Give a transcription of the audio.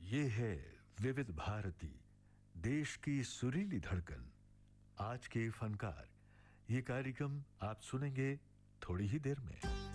ये है विविध भारती, देश की सुरीली धड़कन। आज के फनकार, ये कार्यक्रम आप सुनेंगे थोड़ी ही देर में।